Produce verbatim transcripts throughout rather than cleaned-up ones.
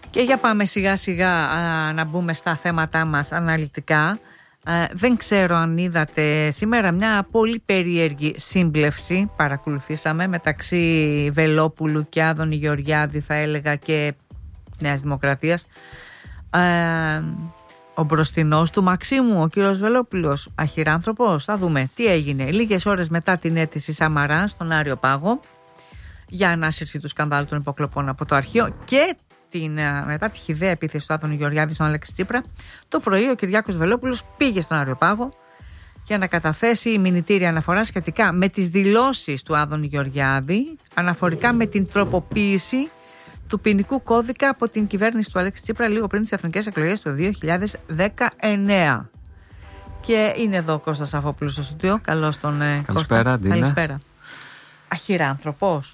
Και για πάμε σιγά σιγά α, να μπούμε στα θέματά μας αναλυτικά. Α, δεν ξέρω αν είδατε σήμερα μια πολύ περίεργη σύμπλευση παρακολουθήσαμε μεταξύ Βελόπουλου και Άδωνη Γεωργιάδη, θα έλεγα, και Νέας Δημοκρατίας. Α, ο μπροστινός του Μαξίμου, ο κύριος Βελόπουλος, αχυράνθρωπος. Θα δούμε τι έγινε λίγες ώρες μετά την αίτηση Σαμαρά στον Άριο Πάγο για ανάσυρση του σκανδάλου των υποκλοπών από το αρχείο και την, μετά τη χυδαία επίθεση του Άδωνη Γεωργιάδη στον Αλέξη Τσίπρα. Το πρωί ο Κυριάκος Βελόπουλος πήγε στον Άριο Πάγο για να καταθέσει μηνυτήρια αναφορά σχετικά με τις δηλώσεις του Άδωνη Γεωργιάδη αναφορικά με την τροποποίηση του ποινικού κώδικα από την κυβέρνηση του Αλέξη Τσίπρα λίγο πριν τις εθνικές εκλογές του δύο χιλιάδες δεκαεννέα. Και είναι εδώ ο Κώστας Αφόπουλος στο στούντιο. Καλώς τον Καλησπέρα, Κώστα. Καλησπέρα. Αχυράνθρωπος,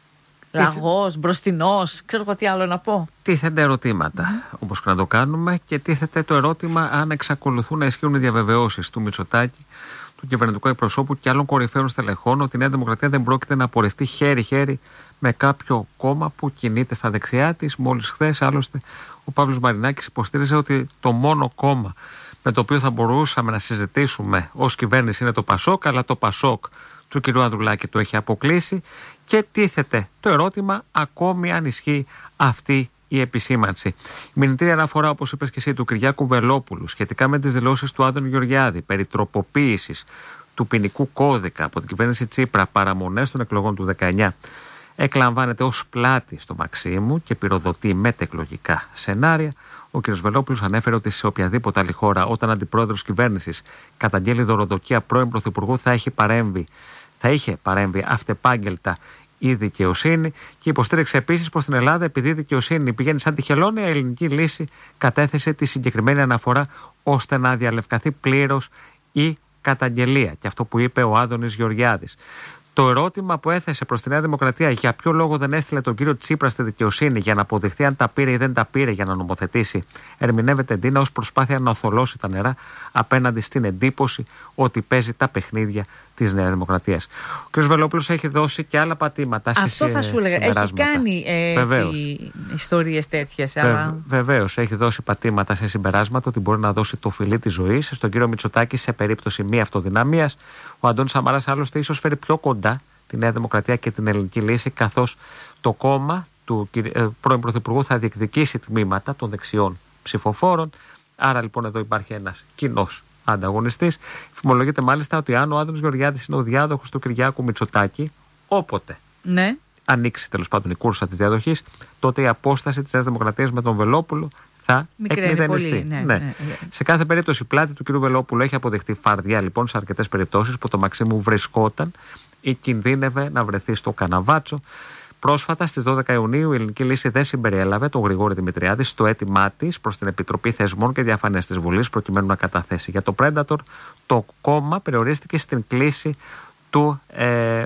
λαγός, μπροστινός, ξέρω εγώ τι άλλο να πω. Τίθενται ερωτήματα, mm. όπως και να το κάνουμε, και τίθεται το ερώτημα αν εξακολουθούν να ισχύουν οι διαβεβαιώσεις του Μητσοτάκη, του κυβερνητικού εκπροσώπου και άλλων κορυφαίων στελεχών ότι η Νέα Δημοκρατία δεν πρόκειται να πορευτεί χέρι-χέρι με κάποιο κόμμα που κινείται στα δεξιά της. Μόλις χθες, άλλωστε, ο Παύλος Μαρινάκης υποστήριζε ότι το μόνο κόμμα με το οποίο θα μπορούσαμε να συζητήσουμε ως κυβέρνηση είναι το Πασόκ, αλλά το Πασόκ του κ. Ανδρουλάκη το έχει αποκλείσει. Και τίθεται το ερώτημα ακόμη αν ισχύει αυτή η επισήμανση. Η μηνυτήρια αναφορά, όπως είπες και εσύ, του Κυριάκου Βελόπουλου σχετικά με τις δηλώσεις του Άδωνη Γεωργιάδη περί τροποποίησης του ποινικού κώδικα από την κυβέρνηση Τσίπρα, παραμονές των εκλογών του δεκαεννέα, εκλαμβάνεται ως πλάτη στο Μαξίμου και πυροδοτεί μετεκλογικά σενάρια. Ο κ. Βελόπουλος ανέφερε ότι σε οποιαδήποτε άλλη χώρα, όταν αντιπρόεδρος κυβέρνησης καταγγέλει δωροδοκία πρώην πρωθυπουργού, θα έχει παρέμβει. Θα είχε παρέμβει αυτεπάγγελτα η δικαιοσύνη και υποστήριξε επίσης πως στην Ελλάδα, επειδή η δικαιοσύνη πηγαίνει σαν τη χελώνια, η ελληνική λύση κατέθεσε τη συγκεκριμένη αναφορά ώστε να διαλευκαθεί πλήρως η καταγγελία. Και αυτό που είπε ο Άδωνης Γεωργιάδης. Το ερώτημα που έθεσε προς τη Νέα Δημοκρατία, για ποιο λόγο δεν έστειλε τον κύριο Τσίπρα στη δικαιοσύνη για να αποδειχθεί αν τα πήρε ή δεν τα πήρε για να νομοθετήσει, ερμηνεύεται εντύνα ως προσπάθεια να οθολώσει τα νερά απέναντι στην εντύπωση ότι παίζει τα παιχνίδια της Νέας Δημοκρατίας. Ο κ. Βελόπουλος έχει δώσει και άλλα πατήματα. Αυτό θα σου έλεγα. Έχει κάνει ε, ιστορίες τέτοιες. Βε, αλλά... Βεβαίως, έχει δώσει πατήματα σε συμπεράσματα ότι μπορεί να δώσει το φιλί της ζωής στον κύριο Μητσοτάκη σε περίπτωση μη αυτοδυναμίας. Ο Αντώνης Σαμαράς, άλλωστε, ίσως φέρει πιο κοντά τη Νέα Δημοκρατία και την ελληνική λύση, καθώς το κόμμα του ε, πρώην Πρωθυπουργού θα διεκδικήσει τμήματα των δεξιών ψηφοφόρων. Άρα λοιπόν εδώ υπάρχει ένας κοινός ανταγωνιστής. Φημολογείται μάλιστα ότι αν ο Άδωνης Γεωργιάδης είναι ο διάδοχος του Κυριάκου Μητσοτάκη, όποτε ναι. ανοίξει τέλος πάντων η κούρσα της διαδοχής, τότε η απόσταση της Νέας Δημοκρατίας με τον Βελόπουλο θα εκμηδενιστεί. Ναι, ναι. Ναι. Σε κάθε περίπτωση η πλάτη του κ. Βελόπουλου έχει αποδειχθεί φαρδιά λοιπόν σε αρκετές περιπτώσεις που το Μαξίμου βρισκόταν ή κινδύνευε να βρεθεί στο καναβάτσο. Πρόσφατα, στις δώδεκα Ιουνίου, η ελληνική λύση δεν συμπεριέλαβε τον Γρηγόρη Δημητριάδη στο αίτημά της προς την Επιτροπή Θεσμών και Διαφάνειας της Βουλής, προκειμένου να καταθέσει. Για το Predator, το κόμμα περιορίστηκε στην κλίση του, ε,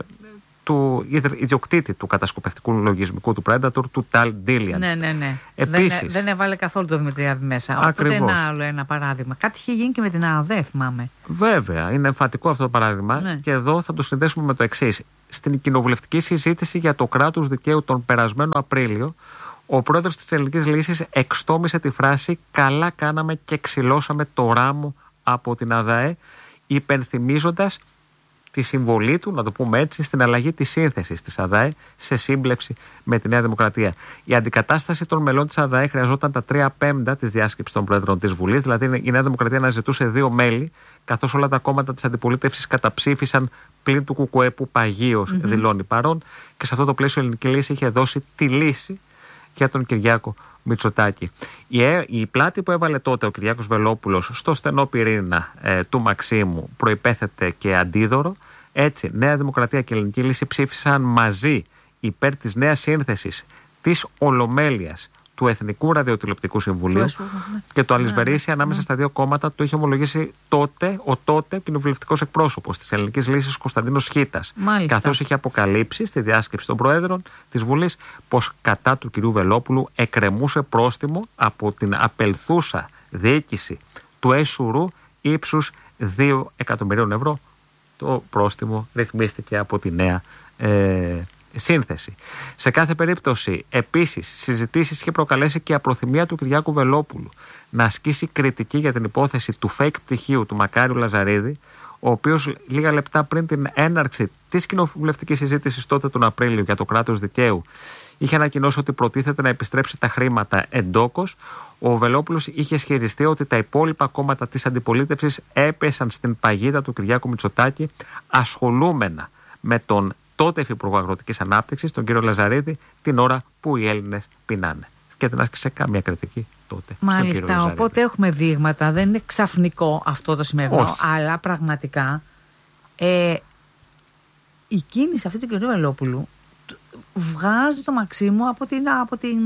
του ιδιοκτήτη του κατασκοπευτικού λογισμικού του Predator, του Ταλ Ντίλιαν. Ναι, ναι, ναι. Επίσης, δεν, δεν έβαλε καθόλου το Δημητριάδη μέσα. Ακριβώς. Οπότε ένα άλλο ένα παράδειγμα. Κάτι είχε γίνει και με την ΑΔΕ, θυμάμαι. Βέβαια, είναι εμφατικό αυτό το παράδειγμα. Ναι. Και εδώ θα το συνδέσουμε με το εξής. Στην κοινοβουλευτική συζήτηση για το κράτος δικαίου τον περασμένο Απρίλιο, ο πρόεδρος της ελληνικής λύσης εξτόμησε τη φράση «Καλά κάναμε και ξυλώσαμε το ράμο από την ΑΔΑΕ», υπενθυμίζοντας τη συμβολή του, να το πούμε έτσι, στην αλλαγή της σύνθεσης της ΑΔΑΕ σε σύμπλευση με τη Νέα Δημοκρατία. Η αντικατάσταση των μελών της ΑΔΑΕ χρειαζόταν τα τρία πέμπτα της διάσκεψης των πρόεδρων της Βουλής, δηλαδή η Νέα Δημοκρατία αναζητούσε δύο μέλη, καθώς όλα τα κόμματα της αντιπολίτευσης καταψήφισαν πλην του ΚΚΕ που παγίως mm-hmm. δηλώνει παρόν, και σε αυτό το πλαίσιο η ελληνική λύση είχε δώσει τη λύση για τον Κυριάκο Μητσοτάκη. Η, η πλάτη που έβαλε τότε ο Κυριάκος Βελόπουλος στο στενό πυρήνα ε, του Μαξίμου προϋπέθεται και αντίδωρο. Έτσι, Νέα Δημοκρατία και Ελληνική Λύση ψήφισαν μαζί υπέρ της νέας σύνθεσης της Ολομέλειας του Εθνικού Ραδιοτηλεοπτικού Συμβουλίου και το αλυσβερίσι ανάμεσα στα δύο κόμματα το είχε ομολογήσει τότε ο τότε κοινοβουλευτικός εκπρόσωπος της Ελληνικής Λύσης Κωνσταντίνος Χίτας. Καθώς είχε αποκαλύψει στη διάσκεψη των Προέδρων της Βουλής πως κατά του κυρίου Βελόπουλου εκκρεμούσε πρόστιμο από την απελθούσα διοίκηση του ΕΣΟΥΡΟΥ ύψους δύο εκατομμυρίων ευρώ. Το πρόστιμο ρυθμίστηκε από τη νέα ε, σύνθεση. Σε κάθε περίπτωση, επίσης, συζητήσεις είχε προκαλέσει και η απροθυμία του Κυριάκου Βελόπουλου να ασκήσει κριτική για την υπόθεση του fake πτυχίου του Μακάριου Λαζαρίδη, ο οποίος λίγα λεπτά πριν την έναρξη της κοινοβουλευτικής συζήτησης τότε τον Απρίλιο για το κράτος δικαίου είχε ανακοινώσει ότι προτίθεται να επιστρέψει τα χρήματα εντόκως. Ο Βελόπουλος είχε ισχυριστεί ότι τα υπόλοιπα κόμματα της αντιπολίτευσης έπεσαν στην παγίδα του Κυριάκου Μητσοτάκη ασχολούμενα με τον τότε Υφυπουργό Αγροτικής Ανάπτυξης, τον κύριο Λαζαρίδη, την ώρα που οι Έλληνες πεινάνε. Και δεν άσκησε καμία κριτική τότε. Μάλιστα, οπότε έχουμε δείγματα. Δεν είναι ξαφνικό αυτό το σημερινό, αλλά πραγματικά ε, η κίνηση αυτή του κ. Βελόπουλου βγάζει το Μαξίμου από την. Από την,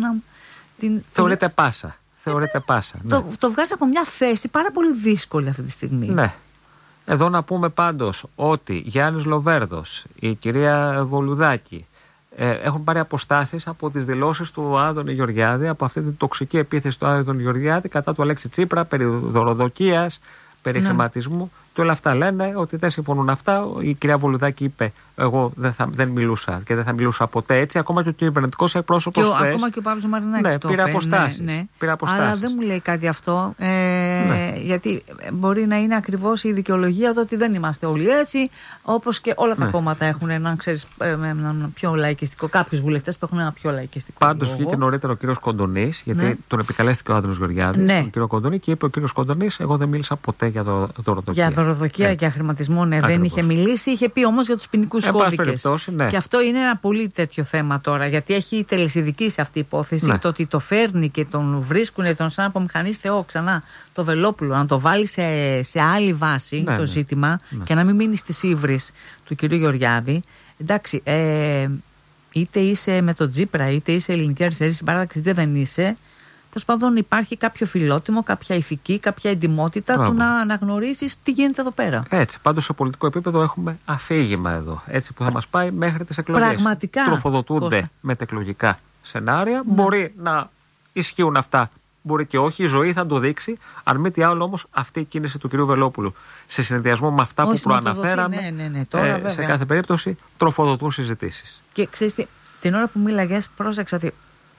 την Θεωρείται την... πάσα. Θεωρείται πάσα. Ναι. Το, το βγάζει από μια θέση πάρα πολύ δύσκολη αυτή τη στιγμή. Ναι. Εδώ να πούμε πάντως ότι Γιάννης Λοβέρδος, η κυρία Βολουδάκη ε, έχουν πάρει αποστάσεις από τις δηλώσεις του Άδωνη Γεωργιάδη, από αυτή την τοξική επίθεση του Άδωνη Γεωργιάδη κατά του Αλέξη Τσίπρα, περί δωροδοκίας, περί ναι. χρηματισμού. Και όλα αυτά λένε ότι δεν συμφωνούν αυτά. Η κυρία Βολουδάκη είπε: εγώ δεν, θα, δεν μιλούσα και δεν θα μιλούσα ποτέ έτσι. Ακόμα και ο κυβερνητικός εκπρόσωπος. Ακόμα και ο Παύλος Μαρινάκης. Ναι, το πήρε είπε, αποστάσεις. Ναι, ναι. Πήρε αποστάσεις. Αλλά δεν μου λέει κάτι αυτό. Ε, ναι. Γιατί μπορεί να είναι ακριβώς η δικαιολογία του ότι δεν είμαστε όλοι έτσι. Όπως και όλα τα ναι. κόμματα έχουν έναν, ξέρεις, έναν πιο λαϊκιστικό. Κάποιους βουλευτές που έχουν ένα πιο λαϊκιστικό. Πάντως βγήκε νωρίτερα ο κύριος Κοντονής, γιατί ναι. τον επικαλέστηκε ο Άδωνης Γεωργιάδης, ναι. τον κύριο Κοντονή, και είπε ο κύριος Κοντονής: εγώ δεν μίλησα ποτέ για δωροδοκία. Για δωροδοκία, για χρηματισμό, ναι, δεν είχε μιλήσει. Είχε πει όμως για τους ποινικούς κώδικες. Ναι. Και αυτό είναι ένα πολύ τέτοιο θέμα τώρα, γιατί έχει τελεσιδική σε αυτή η υπόθεση. Ναι. Το ότι το φέρνει και τον βρίσκουν, τον σαν απομηχανής Θεό ξανά το Βελόπουλο, να το βάλει σε, σε άλλη βάση ναι, το ναι. ζήτημα ναι. και να μην μείνει στις ύβρις του κυρίου Γεωργιάδη. Εντάξει, ε, είτε είσαι με τον Τσίπρα, είτε είσαι ελληνική αριστερή συμπάρταξη, είτε δεν είσαι. Τέλος πάντων, υπάρχει κάποιο φιλότιμο, κάποια ηθική, κάποια εντιμότητα Μπράβο. του να αναγνωρίσεις τι γίνεται εδώ πέρα. Έτσι. Πάντως, σε πολιτικό επίπεδο έχουμε αφήγημα εδώ. Έτσι, που θα μας πάει μέχρι τις εκλογές. Πραγματικά. Τροφοδοτούνται Κώστα. μετεκλογικά σενάρια. Ναι. Μπορεί να ισχύουν αυτά, μπορεί και όχι. Η ζωή θα το δείξει. Αν μη τι άλλο, όμως, αυτή η κίνηση του κ. Βελόπουλου σε συνδυασμό με αυτά όχι, που προαναφέραμε, ναι, ναι, ναι. Τώρα, ε, σε κάθε περίπτωση τροφοδοτούν συζητήσεις. Και ξέρεις τι, την ώρα που μίλαγες, πρόσεξα ότι.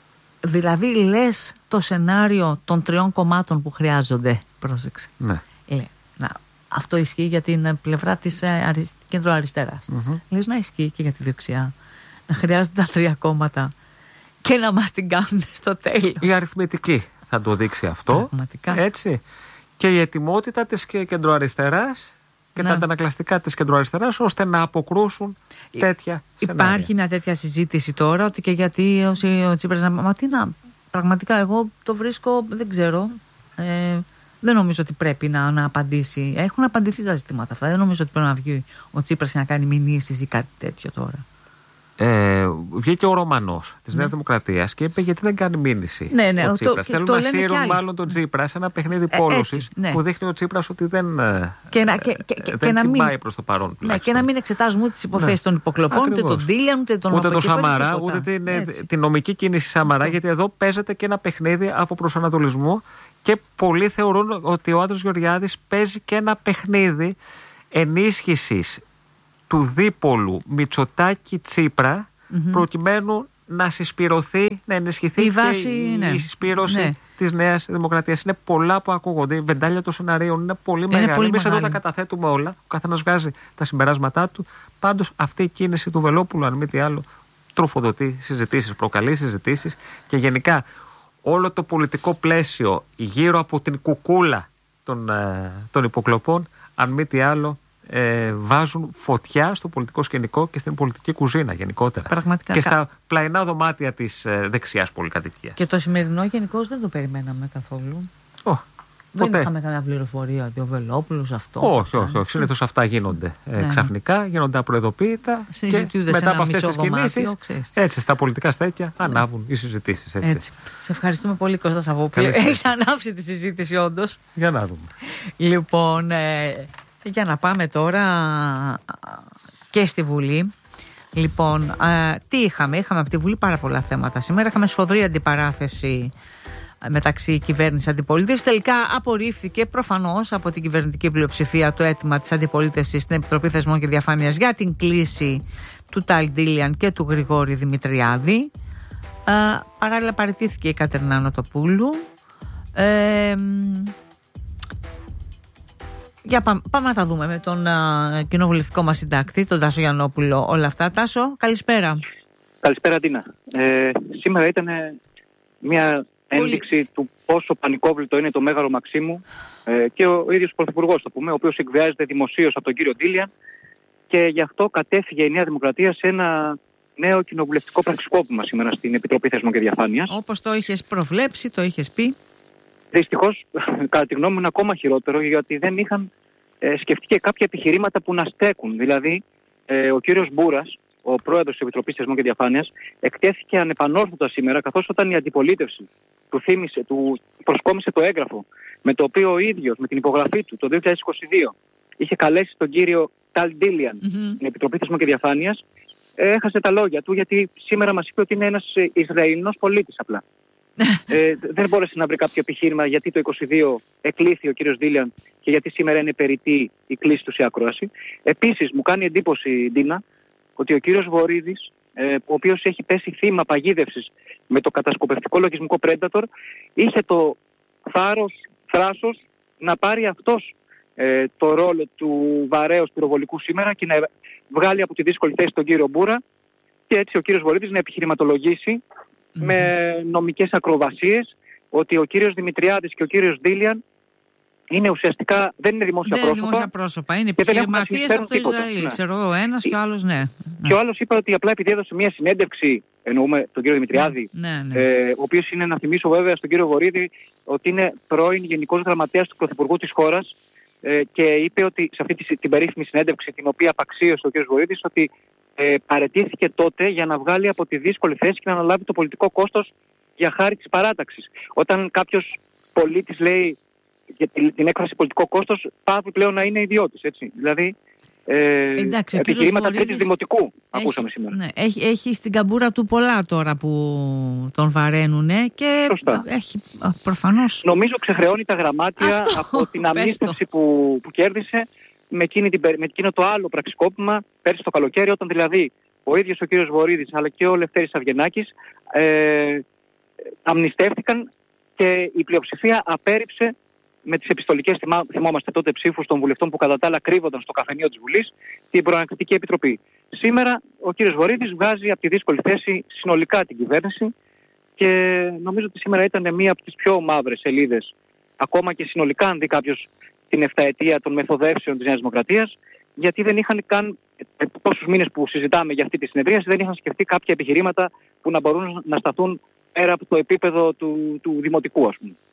Δηλαδή λες το σενάριο των τριών κομμάτων που χρειάζονται. Πρόσεξε. Ναι. Λέ, να, αυτό ισχύει για την πλευρά της αρι, κεντροαριστεράς. Mm-hmm. Λες να ισχύει και για τη δεξιά. Να χρειάζονται τα τρία κόμματα και να μας την κάνουν στο τέλος. Η αριθμητική θα το δείξει αυτό. Πραγματικά. Έτσι. Και η ετοιμότητα της κεντροαριστεράς και ναι. τα αντανακλαστικά της κεντροαριστεράς, ώστε να αποκρούσουν τέτοια σενάρια. Υπάρχει μια τέτοια συζήτηση τώρα, ότι και γιατί ο Τσίπρας να... Μα τι να... Πραγματικά εγώ το βρίσκω, δεν ξέρω, ε, δεν νομίζω ότι πρέπει να, να απαντήσει. Έχουν απαντηθεί τα ζητήματα αυτά. Δεν νομίζω ότι πρέπει να βγει ο Τσίπρας να κάνει μηνύσεις ή κάτι τέτοιο τώρα. Ε, βγήκε ο Ρωμανός της ναι. Νέας Δημοκρατίας και είπε: γιατί δεν κάνει μήνυση ναι, ναι, ο Τσίπρας. Το, Θέλουν το να σύρουν μάλλον τον Τσίπρα σε ένα παιχνίδι ε, πόλωσης ναι. που δείχνει ο Τσίπρας ότι δεν, και να, και, και, δεν και τσιμπάει προς το παρόν. Ναι, και να μην εξετάζουμε ούτε τις υποθέσεις ναι. των υποκλοπών, ούτε τον Ντίλιαν, ούτε τον ούτε τον Σαμαρά, ούτε την, την νομική κίνηση Σαμαρά, γιατί εδώ παίζεται και ένα παιχνίδι από προσανατολισμό και πολλοί θεωρούν ότι ο Άδωνης Γεωργιάδης παίζει και ένα παιχνίδι ενίσχυσης του δίπολου Μητσοτάκη-Τσίπρα, mm-hmm. προκειμένου να συσπηρωθεί, να ενισχυθεί η, βάση, και ναι. η συσπήρωση ναι. της Νέας Δημοκρατίας. Είναι πολλά που ακούγονται. Η βεντάλια των σεναρίων είναι πολύ είναι μεγάλη. Εμείς εδώ τα καταθέτουμε όλα. Ο καθένας βγάζει τα συμπεράσματά του. Πάντως αυτή η κίνηση του Βελόπουλου, αν μη τι άλλο, τροφοδοτεί συζητήσεις, προκαλεί συζητήσεις και γενικά όλο το πολιτικό πλαίσιο γύρω από την κουκούλα των, ε, των υποκλοπών, αν μη τι άλλο, Ε, βάζουν φωτιά στο πολιτικό σκηνικό και στην πολιτική κουζίνα γενικότερα. Πραγματικά. Και στα πλαϊνά δωμάτια της ε, δεξιάς πολυκατοικίας. Και το σημερινό γενικώς δεν το περιμέναμε καθόλου. Oh, δεν ποτέ. είχαμε καμία πληροφορία ότι ο Βελόπουλος αυτό. Όχι, όχι, όχι. Συνήθως αυτά γίνονται ε, ναι. ξαφνικά, γίνονται απροειδοποίητα. Και μετά από αυτές τις κινήσεις, έτσι, στα πολιτικά στέκια ναι. ανάβουν οι συζητήσεις. Έτσι. Έτσι. Σε ευχαριστούμε πολύ, Κώστα Σαββόπουλε. Έχεις ανάψει τη συζήτηση, όντως. Για να δούμε. Λοιπόν. Ε, Για να πάμε τώρα και στη Βουλή. Λοιπόν, α, τι είχαμε? Είχαμε από τη Βουλή πάρα πολλά θέματα. Σήμερα είχαμε σφοδρή αντιπαράθεση μεταξύ κυβέρνησης και αντιπολίτευσης. Τελικά απορρίφθηκε προφανώς από την κυβερνητική πλειοψηφία το αίτημα της αντιπολίτευσης στην Επιτροπή Θεσμών και Διαφάνειας για την κλίση του Ταλ Ντίλιαν και του Γρηγόρη Δημητριάδη. Ε, παράλληλα παραιτήθηκε η Κατερίνα Νοτοπούλου. Ε, για πάμε, πάμε να τα δούμε με τον α, κοινοβουλευτικό μας συντάκτη, τον Τάσο Γιαννόπουλο, όλα αυτά. Τάσο, καλησπέρα. Καλησπέρα, Τίνα. Ε, σήμερα ήταν μια ένδειξη Πολύ... του πόσο πανικόβλητο είναι το Μέγαρο Μαξίμου ε, και ο, ο ίδιος Πρωθυπουργός, το πούμε, ο οποίος εκβιάζεται δημοσίως από τον κύριο Ντίλιαν και γι' αυτό κατέφυγε η Νέα Δημοκρατία σε ένα νέο κοινοβουλευτικό πραξικόπημα σήμερα στην Επιτροπή Θεσμών και Διαφάνειας. Όπως το είχες προβλέψει, το είχες πει. Δυστυχώς, κατά τη γνώμη μου, είναι ακόμα χειρότερο, γιατί δεν είχαν ε, σκεφτεί και κάποια επιχειρήματα που να στέκουν. Δηλαδή, ε, ο κύριος Μπούρας, ο πρόεδρος της Επιτροπής Θεσμών και Διαφάνειας, εκτέθηκε ανεπανόρθωτα σήμερα, καθώς όταν η αντιπολίτευση του, θύμισε, του προσκόμισε το έγγραφο με το οποίο ο ίδιος, με την υπογραφή του το δύο χιλιάδες είκοσι δύο, είχε καλέσει τον κύριο Ταλ Ντίλιαν mm-hmm. στην Επιτροπή Θεσμών και Διαφάνειας, έχασε τα λόγια του, γιατί σήμερα μας είπε ότι είναι ένας Ισραηλινός πολίτης απλά. ε, δεν μπόρεσε να βρει κάποιο επιχείρημα γιατί το είκοσι δύο εκλήθη ο κύριος Ντίλιαν και γιατί σήμερα είναι περιττή η κλίση του σε ακρόαση. Επίσης, μου κάνει εντύπωση, Ντίνα, ότι ο κύριος Βορίδης, ε, ο οποίος έχει πέσει θύμα παγίδευσης με το κατασκοπευτικό λογισμικό Predator, είχε το θάρρος, θράσος να πάρει αυτός ε, το ρόλο του βαρέως πυροβολικού σήμερα και να βγάλει από τη δύσκολη θέση τον κύριο Μπούρα και έτσι ο κύριος Βορίδης να επιχειρηματολογήσει mm-hmm. με νομικές ακροβασίες ότι ο κύριος Δημητριάδης και ο κύριος Ντίλιαν είναι ουσιαστικά, δεν είναι δημόσια δεν πρόσωπα. Είναι δημόσια πρόσωπα, είναι επιχειρηματίες από το Ισραήλ, ναι. ξέρω εγώ, ένας και ο άλλος ναι. Και ο άλλος είπε ότι απλά επειδή έδωσε μια συνέντευξη, εννοούμε τον κύριο Δημητριάδη, ναι, ναι. Ε, ο οποίος είναι, να θυμίσω βέβαια στον κύριο Βορίδη, ότι είναι πρώην Γενικός Γραμματέας του Πρωθυπουργού της χώρας ε, και είπε ότι σε αυτή τη, την περίφημη συνέντευξη, την οποία απαξίωσε ο κύριος Βορίδης, ότι ε, παραιτήθηκε τότε για να βγάλει από τη δύσκολη θέση και να αναλάβει το πολιτικό κόστος για χάρη της παράταξης. Όταν κάποιος πολίτης λέει για την έκφραση πολιτικό κόστος, πάβει πλέον να είναι ιδιώτης, έτσι. Δηλαδή, ε, εντάξει, επιχειρήματα τρίτης δημοτικού έχει, ακούσαμε σήμερα. Ναι, έχει, έχει στην καμπούρα του πολλά τώρα που τον βαραίνουνε και Σωστά. έχει προφανώς... Νομίζω ξεχρεώνει τα γραμμάτια Αυτό, από την αμύστευση που, που κέρδισε με, εκείνη την, με εκείνο το άλλο πραξικόπημα πέρσι το καλοκαίρι, όταν δηλαδή ο ίδιος ο κύριος Βορίδης αλλά και ο Λευτέρης Αυγενάκης ε, αμνηστεύτηκαν και η πλειοψηφία απέρριψε με τις επιστολικές, θυμά, θυμόμαστε τότε, ψήφους των βουλευτών που κατά τα άλλα κρύβονταν στο καφενείο της Βουλής, την Προανακριτική Επιτροπή. Σήμερα ο κύριος Βορίδης βγάζει από τη δύσκολη θέση συνολικά την κυβέρνηση και νομίζω ότι σήμερα ήταν μία από τις πιο μαύρες σελίδες, ακόμα και συνολικά αν δει κάποιος την εφταετία των μεθοδεύσεων της Νέας Δημοκρατίας, γιατί δεν είχαν καν, τόσους μήνες που συζητάμε για αυτή τη συνεδρίαση, δεν είχαν σκεφτεί κάποια επιχειρήματα που να μπορούν να σταθούν πέρα από το επίπεδο του, του δημοτικού, ας πούμε.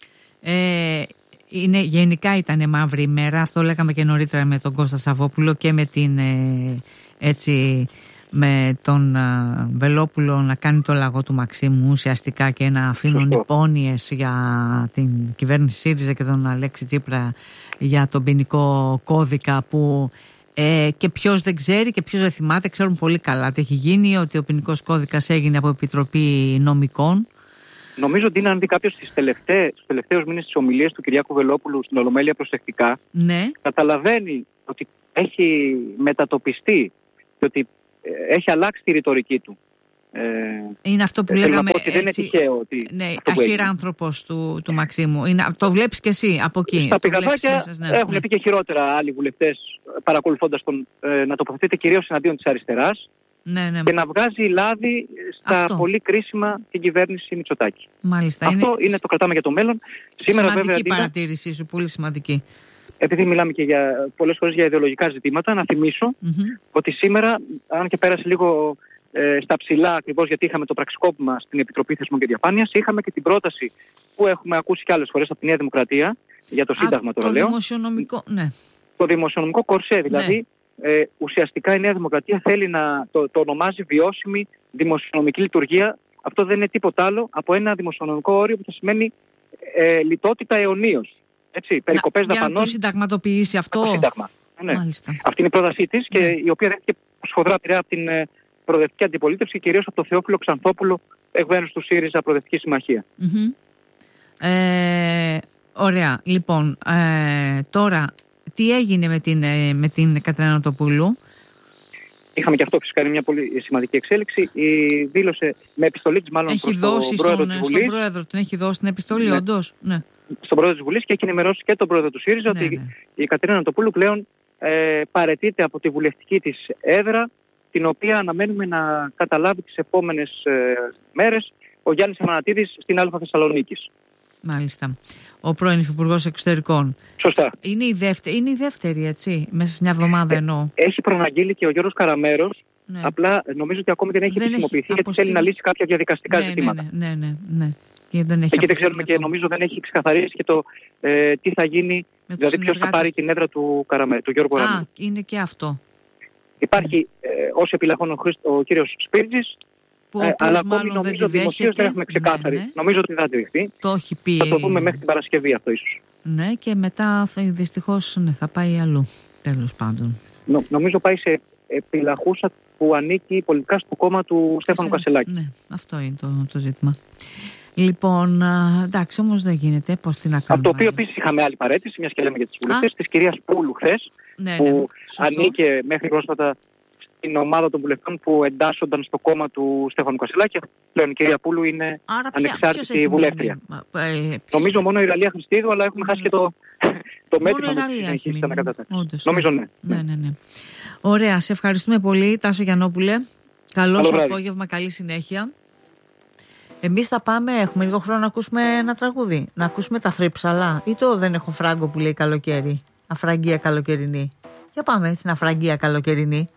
Ε, είναι, γενικά ήταν μαύρη ημέρα, αυτό λέγαμε και νωρίτερα με τον Κώστα Σαββόπουλο και με την ε, έτσι με τον ε, Βελόπουλο να κάνει το λαγό του Μαξίμου ουσιαστικά και να αφήνουν υπόνοιες για την κυβέρνηση ΣΥΡΙΖΑ και τον Αλέξη Τσίπρα για τον ποινικό κώδικα που ε, και ποιος δεν ξέρει και ποιος δεν θυμάται, ξέρουν πολύ καλά τι έχει γίνει, ότι ο ποινικός κώδικας έγινε από Επιτροπή Νομικών. Νομίζω ότι είναι αν δει κάποιος στους τελευταίους μήνες της ομιλίας του Κυριάκου Βελόπουλου στην Ολομέλεια προσεκτικά, ναι. καταλαβαίνει ότι έχει μετατοπιστεί και ότι ε, έχει αλλάξει τη ρητορική του. Ε, είναι αυτό που λέγαμε ότι δεν έτσι, είναι τυχαίο ότι ναι, αχυράνθρωπος του, του Μαξίμου. Είναι, το βλέπεις και εσύ από εκεί. Στα πηγαδάκια ναι, έχουν ναι. πει και χειρότερα άλλοι βουλευτές παρακολουθώντας τον ε, να τοποθετείται κυρίως εναντίον της αριστεράς. Ναι, ναι. Και να βγάζει λάδι στα αυτό. Πολύ κρίσιμα την κυβέρνηση Μητσοτάκη. Μάλιστα. Αυτό είναι, είναι το κρατάμε για το μέλλον. Σήμερα, σημαντική βέβαια, παρατήρησή σου, πολύ σημαντική. Επειδή μιλάμε και για, πολλές φορές για ιδεολογικά ζητήματα, να θυμίσω mm-hmm. ότι σήμερα, αν και πέρασε λίγο ε, στα ψηλά, ακριβώς γιατί είχαμε το πραξικόπημα στην Επιτροπή Θεσμών και Διαφάνειας, είχαμε και την πρόταση που έχουμε ακούσει και άλλες φορές από τη Νέα Δημοκρατία για το Σύνταγμα, τώρα λέω. Το δημοσιονομικό, ναι. Το δημοσιονομικό κορσέ, δηλαδή. Ναι. Ε, ουσιαστικά η Νέα Δημοκρατία θέλει να το, το ονομάζει βιώσιμη δημοσιονομική λειτουργία. Αυτό δεν είναι τίποτα άλλο από ένα δημοσιονομικό όριο που θα σημαίνει ε, λιτότητα αιωνίως. Έτσι, περικοπές δαπανών. Για να το συνταγματοποιήσει αυτό. Το σύνταγμα. Ναι. Αυτή είναι η πρότασή της και ναι. η οποία δέχτηκε σφοδρά πειραία από την ε, προοδευτική αντιπολίτευση και κυρίως από τον Θεόφιλο Ξανθόπουλο, εκ μέρους του ΣΥΡΙΖΑ Προοδευτική Συμμαχία. Mm-hmm. Ε, ωραία. Λοιπόν, ε, τώρα... Τι έγινε με την, με την Κατερίνα Νοτοπούλου? είχαμε και αυτό φυσικά, είναι μια πολύ σημαντική εξέλιξη. Η δήλωσε με επιστολή της, μάλλον έχει προς δώσει τον πρόεδρο στον, της Βουλής. στον πρόεδρο, την έχει δώσει την επιστολή, Ναι. όντως. Ναι. Στον πρόεδρο της Βουλής και έχει ενημερώσει και τον πρόεδρο του ΣΥΡΙΖΑ Ναι, ότι ναι. η Κατερίνα Νοτοπούλου πλέον ε, παραιτείται από τη βουλευτική της έδρα, την οποία αναμένουμε να καταλάβει τις επόμενες ε, μέρες ο Γιάννης Αμανατίδης στην Α Θεσσαλονίκης. Μάλιστα. Ο πρώην Υφυπουργός Εξωτερικών. Σωστά. Είναι η δεύτερη, είναι η δεύτερη έτσι, μέσα σε μια εβδομάδα εννοώ. Έχει προαναγγείλει και ο Γιώργος Καραμέρος, Ναι. απλά νομίζω ότι ακόμη δεν έχει Δεν έχει επισημοποιηθεί γιατί αποστείλει. θέλει να λύσει κάποια διαδικαστικά ναι, ζητήματα. Ναι, ναι, ναι, ναι. Και δεν έχει Εκεί δεν αποστείλει ξέρουμε και ακόμα. νομίζω δεν έχει ξεκαθαρίσει και το ε, τι θα γίνει, Με τους δηλαδή ποιος θα συνεργάτες. πάρει την έδρα του, Καραμέ, του Γιώργου Α, Καραμέρου. είναι και αυτό. Υπάρχει ε, ως επιλαχών ο, Χρήστο, ο κύριος Σπίρτζης, Που ε, ο αλλά οποίος ακόμη μάλλον νομίζω δεν τη δημοσίως δέχεται. δεν έχουμε ξεκάθαρη. Ναι, ναι. Νομίζω ότι δεν θα δεχτεί. Το έχει πει. Θα το δούμε μέχρι την Παρασκευή αυτό ίσως. Ναι, και μετά θα, δυστυχώς ναι, θα πάει αλλού. Τέλος πάντων. Νο, νομίζω πάει σε επιλαχούσα που ανήκει πολιτικά στο κόμμα του Στέφανου Κασελάκη. Ναι, αυτό είναι το, το ζήτημα. Λοιπόν, α, εντάξει, όμως δεν γίνεται. Πώς τι να κάνουμε. Από το οποίο άλλως. επίσης είχαμε άλλη παρέτηση, μιας και λέμε για τις Α. βουλευτές, της κυρίας Πούλου χθες, Ναι, ναι, που σωστό. ανήκε μέχρι πρόσφατα στην ομάδα των βουλευτών που εντάσσονταν στο κόμμα του Στέφανου Κασελάκη. Πλέον η κυρία Πούλου είναι Άρα, ποια- ποιος ανεξάρτητη έχει βουλεύτρια. μείνει? Ε, ποιος- Νομίζω μόνο η Ραλία Χριστίδου, αλλά έχουμε χάσει και το, το Μόνο μέτρημα η που Ραλία έχει συνεχίσει μείνει. να κατατάξει. Όντως, Νομίζω ναι. ναι. Ναι, ναι, ναι. Ωραία, σε ευχαριστούμε πολύ, Τάσο Γιαννόπουλε. Καλό Καλό σου βράδυ. απόγευμα, καλή συνέχεια. Εμείς θα πάμε, έχουμε λίγο χρόνο να ακούσουμε ένα τραγούδι. Να ακούσουμε τα θρύψαλα ή το δεν έχω φράγκο που λέει καλοκαίρι. Αφραγγία καλοκαιρινή. Για πάμε στην αφραγγία καλοκαιρινή.